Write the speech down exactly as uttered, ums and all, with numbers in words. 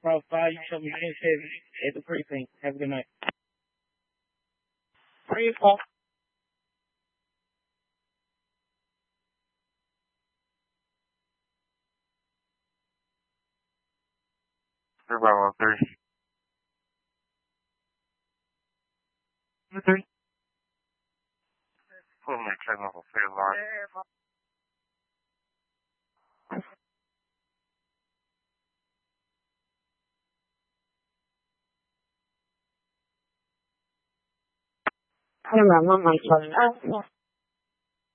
Cross five, you show me finish heavy at the precinct. Have a good night. Three four. Three by one three. Three. Pull me technical field line. I don't know, my phone.